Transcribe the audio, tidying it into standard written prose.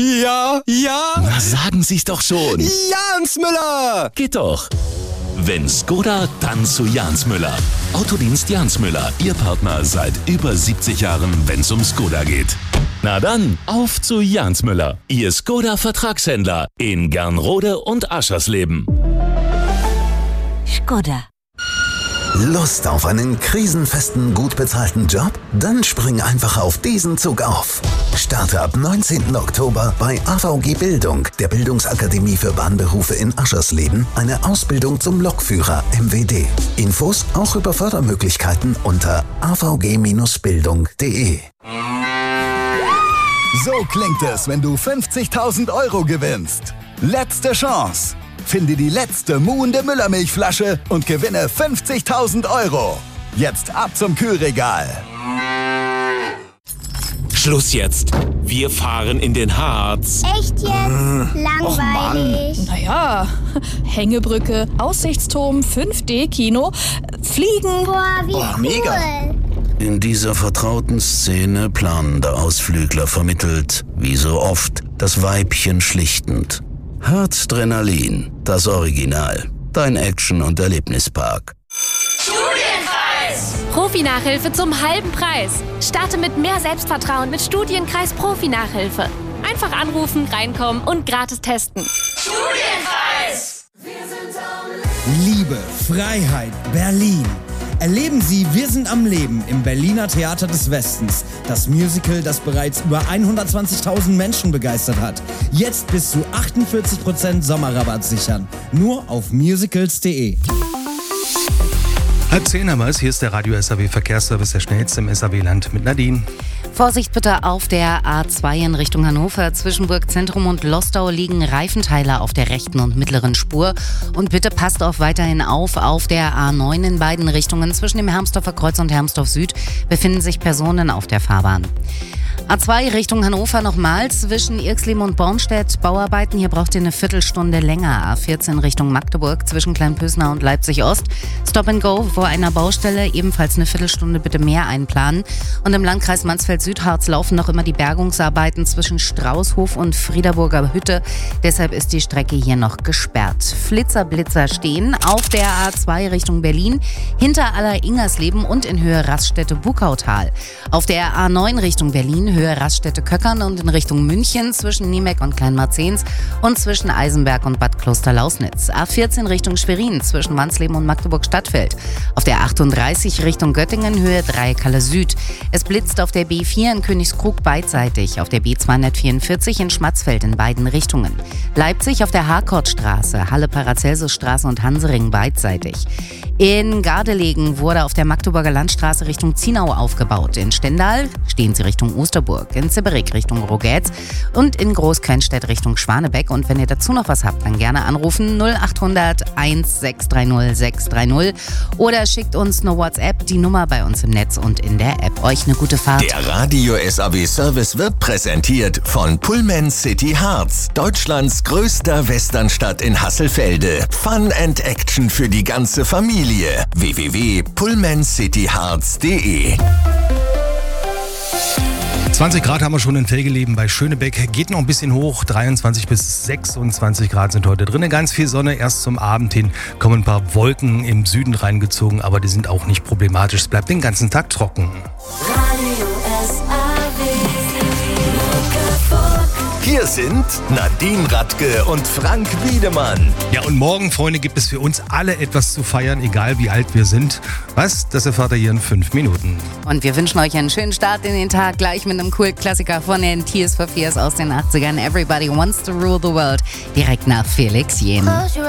Ja. Na, sagen Sie's doch schon. Jans Müller! Geht doch. Wenn Skoda, dann zu Jans Müller. Autodienst Jans Müller, Ihr Partner seit über 70 Jahren, wenn's um Skoda geht. Na dann, auf zu Jans Müller, Ihr Skoda-Vertragshändler in Gernrode und Aschersleben. Skoda. Lust auf einen krisenfesten, gut bezahlten Job? Dann spring einfach auf diesen Zug auf. Starte ab 19. Oktober bei AVG Bildung, der Bildungsakademie für Bahnberufe in Aschersleben, eine Ausbildung zum Lokführer MWD. Infos auch über Fördermöglichkeiten unter avg-bildung.de. So klingt es, wenn du 50.000 € gewinnst. Letzte Chance. Finde die letzte muhende Müllermilchflasche und gewinne 50.000 €. Jetzt ab zum Kühlregal. Schluss jetzt. Wir fahren in den Harz. Echt jetzt? Langweilig. Naja, Hängebrücke, Aussichtsturm, 5D-Kino, Fliegen. Boah, wie cool. Mega. In dieser vertrauten Szene planender Ausflügler vermittelt, wie so oft, das Weibchen schlichtend. Herzdrenalin, das Original. Dein Action- und Erlebnispark. Studienkreis! Profi-Nachhilfe zum halben Preis. Starte mit mehr Selbstvertrauen mit Studienkreis Profi-Nachhilfe. Einfach anrufen, reinkommen und gratis testen. Studienkreis! Liebe, Freiheit, Berlin. Erleben Sie Wir sind am Leben im Berliner Theater des Westens. Das Musical, das bereits über 120.000 Menschen begeistert hat. Jetzt bis zu 48% Sommerrabatt sichern. Nur auf musicals.de. 9:30 haben wir es. Hier ist der Radio SAW Verkehrsservice, der schnellste im SAW-Land mit Nadine. Vorsicht bitte auf der A2 in Richtung Hannover. Zwischen Burgzentrum und Lostau liegen Reifenteiler auf der rechten und mittleren Spur. Und bitte passt auch weiterhin auf der A9 in beiden Richtungen. Zwischen dem Hermsdorfer Kreuz und Hermsdorf Süd befinden sich Personen auf der Fahrbahn. A2 Richtung Hannover nochmal zwischen Irxleben und Bornstedt. Bauarbeiten, hier braucht ihr eine Viertelstunde länger. A14 Richtung Magdeburg zwischen Kleinpösner und Leipzig Ost. Stop and go vor einer Baustelle, ebenfalls eine Viertelstunde bitte mehr einplanen. Und im Landkreis Mansfeld-Südharz laufen noch immer die Bergungsarbeiten zwischen Straußhof und Friederburger Hütte. Deshalb ist die Strecke hier noch gesperrt. Flitzer stehen auf der A2 Richtung Berlin, hinter Aller-Ingersleben und in Höhe Raststätte-Bukautal. Auf der A9 Richtung Berlin, Höhe Raststätte-Köckern und in Richtung München zwischen Niemeck und Kleinmarzens und zwischen Eisenberg und Bad Kloster-Lausnitz. A14 Richtung Schwerin zwischen Wansleben und Magdeburg-Stadtfeld. Auf der 38 Richtung Göttingen, Höhe Dreiekalle Süd. Es blitzt auf der B4 in Königskrug beidseitig, auf der B244 in Schmatzfeld in beiden Richtungen. Leipzig auf der Harkortstraße, Halle-Paracelsusstraße und Hansering beidseitig. In Gardelegen wurde auf der Magdeburger Landstraße Richtung Zienau aufgebaut. In Stendal stehen sie Richtung Osterburg, in Zibberig Richtung Rogetz und in Großkönstedt Richtung Schwanebeck. Und wenn ihr dazu noch was habt, dann gerne anrufen 0800 1630 630 oder schickt uns eine WhatsApp, die Nummer bei uns im Netz und in der App. Euch eine gute Fahrt. Der Radio SAW Service wird präsentiert von Pullman City Harz, Deutschlands größter Westernstadt in Hasselfelde. Fun and Action für die ganze Familie. www.pullmancityharz.de 20 Grad haben wir schon in Velgeleben bei Schönebeck. Geht noch ein bisschen hoch. 23 bis 26 Grad sind heute drin. Ganz viel Sonne. Erst zum Abend hin kommen ein paar Wolken im Süden reingezogen, aber die sind auch nicht problematisch. Es bleibt den ganzen Tag trocken. Hier sind Nadine Radke und Frank Wiedemann. Ja, und morgen, Freunde, gibt es für uns alle etwas zu feiern, egal wie alt wir sind. Was? Das erfahrt ihr hier in 5 Minuten. Und wir wünschen euch einen schönen Start in den Tag, gleich mit einem Kult-Klassiker von den Tears for Fears aus den 80ern. Everybody Wants to Rule the World, direkt nach Felix Jähn.